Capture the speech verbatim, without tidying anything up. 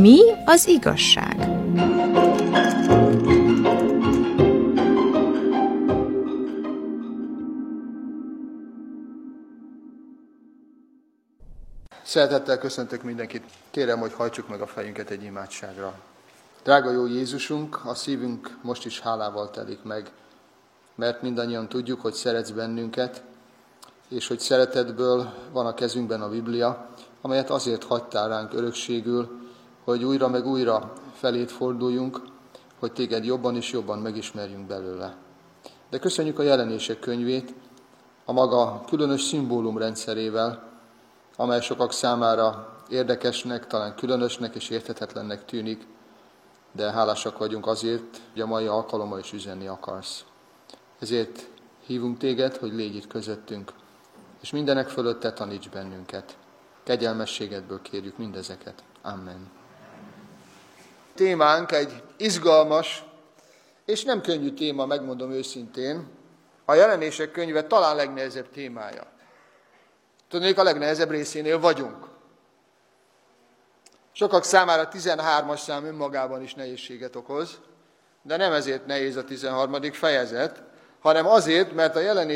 Mi az igazság? Szeretettel köszöntök mindenkit. Kérem, hogy hajtsuk meg a fejünket egy imádságra. Drága jó Jézusunk, a szívünk most is hálával telik meg, mert mindannyian tudjuk, hogy szeretsz bennünket, és hogy szeretetből van a kezünkben a Biblia, amelyet azért hagytál ránk örökségül, hogy újra meg újra felét forduljunk, hogy téged jobban és jobban megismerjünk belőle. De köszönjük a Jelenések könyvét, a maga különös szimbólumrendszerével, amely sokak számára érdekesnek, talán különösnek és érthetetlennek tűnik, de hálásak vagyunk azért, hogy a mai alkalommal is üzenni akarsz. Ezért hívunk téged, hogy légy itt közöttünk, és mindenek fölött te taníts bennünket. Kegyelmességedből kérjük mindezeket. Amen. Témánk egy izgalmas és nem könnyű téma, megmondom őszintén, a Jelenések könyve talán legnehezebb témája. Tudnék, a legnehezebb részénél vagyunk. Sokak számára tizenhármas szám önmagában is nehézséget okoz, de nem ezért nehéz a tizenharmadik fejezet, hanem azért, mert a Jelenések